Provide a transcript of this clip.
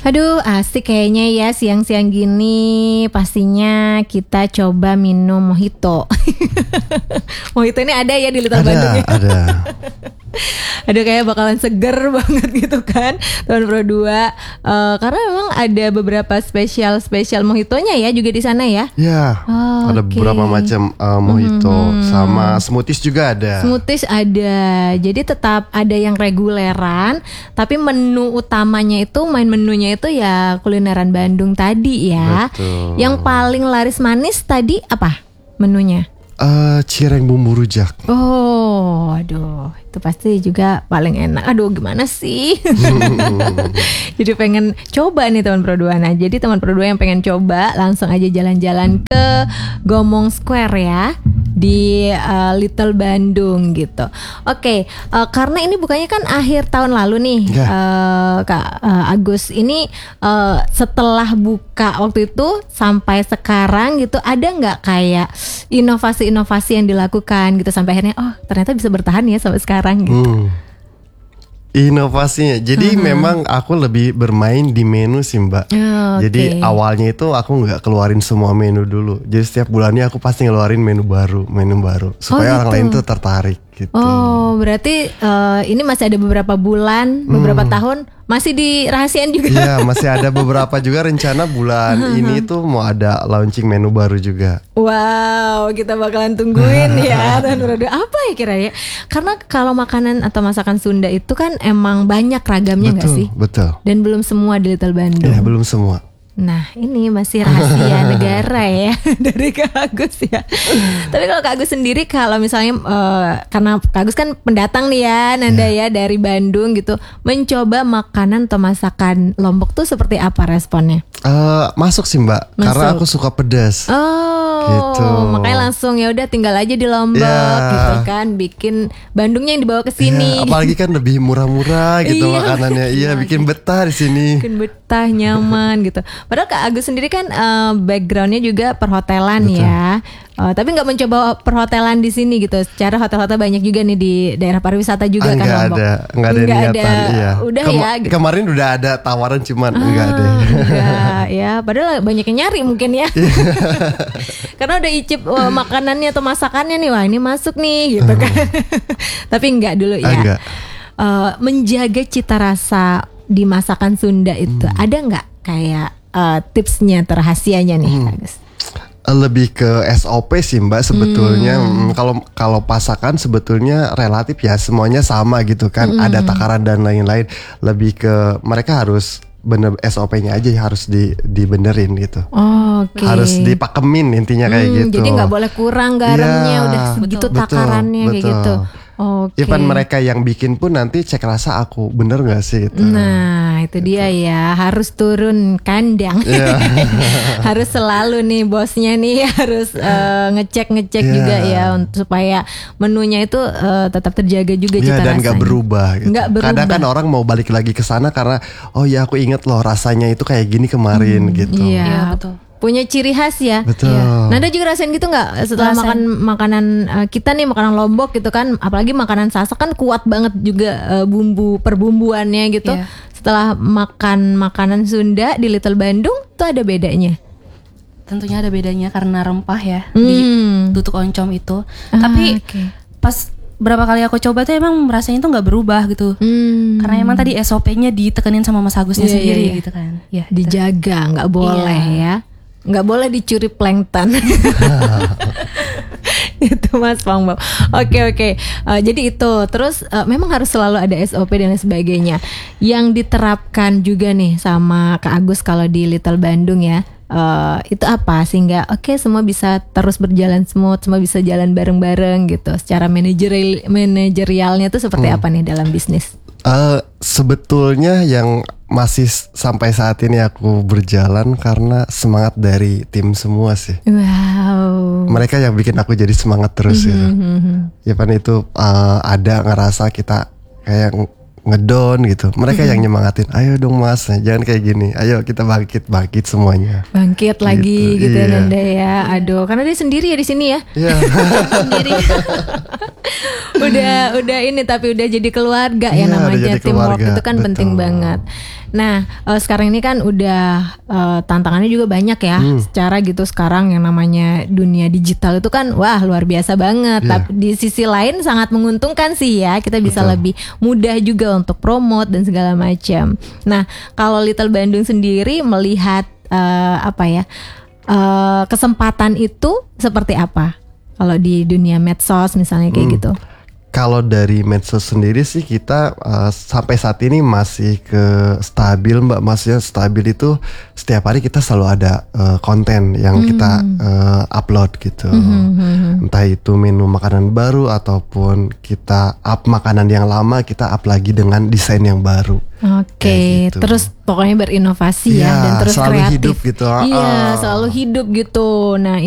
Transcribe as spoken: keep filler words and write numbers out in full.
Aduh asik kayaknya ya siang-siang gini. Pastinya kita coba minum mojito. Mojito ini ada ya di Little Ada, Bandung ya? ada. Aduh kayak bakalan seger banget gitu kan teman Pro dua. uh, Karena memang ada beberapa spesial-spesial mojitonya ya juga di sana ya. Ya, Oh, ada oke. beberapa macam uh, mojito sama smoothies juga ada. Smoothies ada. Jadi tetap ada yang reguleran, tapi menu utamanya itu main menunya itu ya kulineran Bandung tadi ya. Betul. Yang paling laris manis tadi apa menunya? Uh, cireng bumbu rujak. Oh, aduh, itu pasti juga paling enak. Aduh, gimana sih? Jadi pengen coba nih teman Pro dua. Nah, jadi teman Pro dua yang pengen coba langsung aja jalan-jalan ke Gomong Square ya di uh, Little Bandung gitu. Oke, uh, karena ini bukannya kan akhir tahun lalu nih, Ya. uh, Kak uh, Agus. Ini uh, setelah buka waktu itu sampai sekarang gitu, ada nggak kayak inovasi-inovasi yang dilakukan gitu sampai akhirnya oh ternyata bisa bertahan ya sampai sekarang gitu. Hmm. Inovasinya, jadi memang aku lebih bermain di menu sih Mbak. Oh, Jadi oke. awalnya itu aku nggak keluarin semua menu dulu. Jadi setiap bulannya aku pasti ngeluarin menu baru, menu baru supaya orang gitu. lain tuh tertarik gitu. Oh, berarti uh, ini masih ada beberapa bulan, beberapa tahun masih dirahasiain juga. Iya, masih ada beberapa juga rencana bulan ini tuh mau ada launching menu baru juga. Wow, kita bakalan tungguin ya dan berada apa ya kira ya? Karena kalau makanan atau masakan Sunda itu kan emang banyak ragamnya nggak Betul, sih? betul. Dan belum semua di Little Bandung. Ya, belum semua. Nah ini masih rahasia negara ya dari Kak Agus ya. Tapi kalau Kak Agus sendiri kalau misalnya eh, karena Kak Agus kan pendatang nih ya Nanda ya dari Bandung gitu, mencoba makanan atau masakan Lombok tuh seperti apa responnya? Eh, masuk sih Mbak, karena Masuk. aku suka pedas. Oh, Gitu. makanya langsung ya udah tinggal aja di Lombok Ya. gitu kan, bikin Bandungnya yang dibawa ke sini. Ya, apalagi kan lebih murah-murah gitu Iya. makanannya. Iya, bikin betah di sini. Bikin betah nyaman gitu. Padahal Kak Agus sendiri kan eh, backgroundnya juga perhotelan ya. Eh, tapi nggak mencoba perhotelan di sini gitu. Secara hotel-hotel banyak juga nih di daerah pariwisata juga Ah, kan nggak Lombok. ada, nggak ada Nggak niatan. Iya. Udah Kema- ya. Gitu. Kemarin udah ada tawaran cuman enggak deh. Enggak ya, padahal banyak yang nyari mungkin ya. Karena udah icip wah, makanannya atau masakannya nih, wah ini masuk nih gitu kan. Tapi enggak dulu ya. Enggak. Eh, menjaga cita rasa di masakan Sunda itu ada nggak kayak eh, tipsnya atau rahasianya nih, Kak Agus? Lebih ke S O P sih Mbak sebetulnya. Hmm, Kalau kalau pasakan sebetulnya relatif ya semuanya sama gitu kan. Ada takaran dan lain-lain. Lebih ke mereka harus bener S O P-nya aja harus di dibenerin gitu. Oke. Harus dipakemin intinya kayak Hmm, gitu. Jadi nggak boleh kurang garamnya, Ya, udah segitu betul, takarannya kayak betul. gitu. Oke. Even mereka yang bikin pun nanti cek rasa aku bener nggak sih gitu. Nah itu dia ya, harus turun kandang. Iya. Harus selalu nih bosnya nih harus eh, ngecek-ngecek Iya. juga ya untuk supaya menunya itu eh, tetap terjaga juga Iya, cita dan nggak rasanya. berubah gitu. Nggak berubah. Kadang kan orang mau balik lagi ke sana karena oh ya aku inget loh rasanya itu kayak gini kemarin gitu. Iya, Iya, betul. Punya ciri khas ya. Betul. Iya. Nanda juga rasain gitu nggak setelah Rasain. makan makanan eh, kita nih makanan Lombok gitu kan, apalagi makanan Sasak kan kuat banget juga eh, bumbu perbumbuannya gitu. Iya. Setelah makan makanan Sunda di Little Bandung tuh ada bedanya. Tentunya ada bedanya karena rempah ya Hmm. di tutuk oncom itu. Ah, Tapi oke. pas berapa kali aku coba tuh emang rasanya tuh nggak berubah gitu. Hmm. Karena emang tadi S O P-nya ditekenin sama Mas Agusnya Iya, iya, sendiri iya. gitu kan. Ya, Dijaga, nggak boleh ya, nggak boleh dicuri plankton. Itu Mas Pangbo. Oke oke. Eh, jadi itu terus eh, memang harus selalu ada S O P dan lain sebagainya yang diterapkan juga nih sama Kak Agus kalau di Little Bandung ya. Eh, itu apa sehingga oke semua bisa terus berjalan smooth, semua bisa jalan bareng-bareng gitu. Secara manajerial manajerialnya tuh seperti apa nih dalam bisnis? Eh, sebetulnya yang masih s- sampai saat ini aku berjalan karena semangat dari tim semua sih. Wow. Mereka yang bikin aku jadi semangat terus gitu. Mhm. Ya kan itu eh, ada ngerasa kita kayak ng- ngedown gitu, mereka yang nyemangatin, ayo dong mas, jangan kayak gini, ayo kita bangkit bangkit semuanya. Bangkit lagi gitu, iya. ya Nanda ya. Aduh, karena dia sendiri ya di sini ya. Iya. Sendiri. udah udah ini tapi udah jadi keluarga ya, Iya, udah namanya jadi teamwork keluarga, itu kan betul. penting banget. Nah, eh, sekarang ini kan udah eh, tantangannya juga banyak ya. Hmm. Secara gitu sekarang yang namanya dunia digital itu kan wah luar biasa banget. Iya. Tapi di sisi lain sangat menguntungkan sih ya. Kita bisa Betul. lebih mudah juga untuk promote dan segala macam. Nah, kalau Little Bandung sendiri melihat eh, apa ya eh, kesempatan itu seperti apa? Kalau di dunia medsos misalnya kayak Hmm. gitu. Kalau dari medsos sendiri sih kita uh, sampai saat ini masih ke stabil mbak, maksudnya stabil itu setiap hari kita selalu ada uh, konten yang Hmm. kita uh, upload gitu, entah itu menu makanan baru ataupun kita up makanan yang lama kita up lagi dengan desain yang baru. Oke, Kayak gitu. terus pokoknya berinovasi ya Iya, dan terus selalu kreatif. hidup gitu, Iya, ah. selalu hidup gitu. Nah,